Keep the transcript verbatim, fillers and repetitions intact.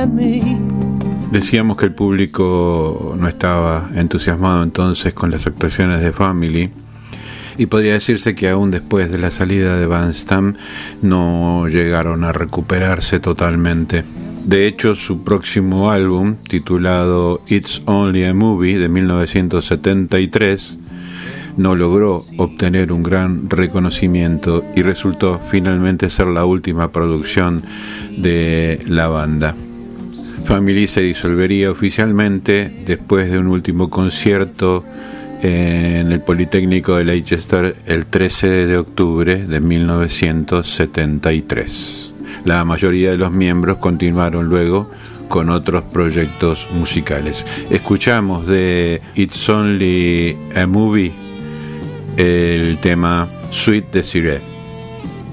at me. Decíamos que el público no estaba entusiasmado entonces con las actuaciones de Family, y podría decirse que aún después de la salida de Van Stamm no llegaron a recuperarse totalmente. De hecho, su próximo álbum, titulado It's Only a Movie, de mil novecientos setenta y tres, no logró obtener un gran reconocimiento y resultó finalmente ser la última producción de la banda. Family se disolvería oficialmente después de un último concierto en el Politécnico de Leicester el trece de octubre de mil novecientos setenta y tres. La mayoría de los miembros continuaron luego con otros proyectos musicales. Escuchamos de It's Only a Movie el tema Sweet Desire.